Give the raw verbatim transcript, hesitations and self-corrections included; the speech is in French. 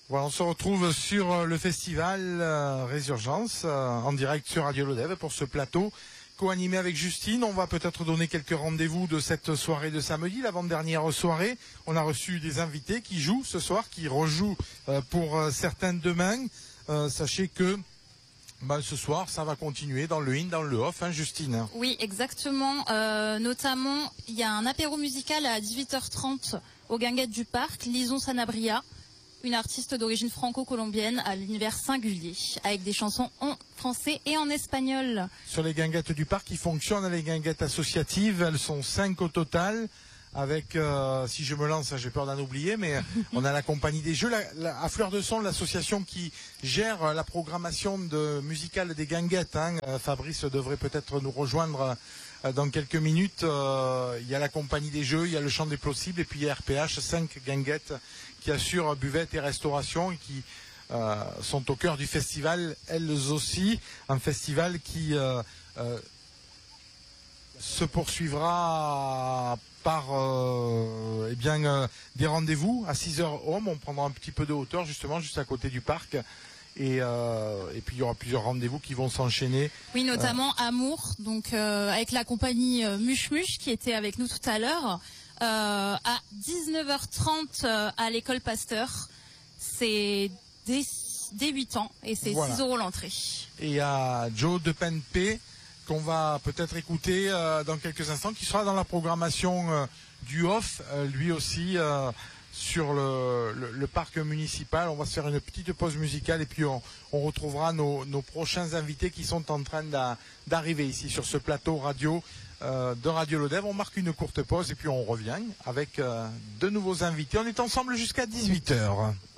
Voilà, on se retrouve sur le festival euh, Résurgence, euh, en direct sur Radio Lodève pour ce plateau co-animé avec Justine. On va peut-être donner quelques rendez-vous de cette soirée de samedi, l'avant-dernière soirée. On a reçu des invités qui jouent ce soir, qui rejouent euh, pour euh, certains demain. Euh, sachez que ben, ce soir, ça va continuer dans le in, dans le off, hein, Justine. Oui, exactement. Euh, notamment, il y a un apéro musical à dix-huit heures trente aux Guinguettes du Parc, Lison Sanabria, une artiste d'origine franco-colombienne à l'univers singulier, avec des chansons en français et en espagnol. Sur les Guinguettes du Parc, ils fonctionnent, les Guinguettes associatives, elles sont cinq au total. Avec, euh, si je me lance, j'ai peur d'en oublier, mais on a la compagnie des jeux, la, la, à Fleur de Son, l'association qui gère la programmation de, musicale des Guinguettes. Hein. Fabrice devrait peut-être nous rejoindre euh, dans quelques minutes. Euh, il y a la compagnie des jeux, il y a le Chant des Possibles, et puis il y a R P H, cinq Guinguettes qui assurent buvette et restauration et qui euh, sont au cœur du festival, elles aussi. Un festival qui euh, euh, se poursuivra par euh, eh bien, euh, des rendez-vous à six heures Home. On prendra un petit peu de hauteur justement juste à côté du parc. Et, euh, et puis il y aura plusieurs rendez-vous qui vont s'enchaîner. Oui, notamment euh... Amour, donc euh, avec la compagnie euh, Muche Muche qui était avec nous tout à l'heure. Euh, à dix-neuf heures trente euh, à l'école Pasteur. C'est dès, dès huit ans et c'est voilà. six euros l'entrée. Et il y a Joe de Penpé qu'on va peut-être écouter euh, dans quelques instants, qui sera dans la programmation euh, du off, euh, lui aussi euh, sur le, le, le parc municipal. On va se faire une petite pause musicale et puis on, on retrouvera nos, nos prochains invités qui sont en train d'arriver ici sur ce plateau radio euh, de Radio Lodève. On marque une courte pause et puis on revient avec euh, de nouveaux invités. On est ensemble jusqu'à dix-huit heures.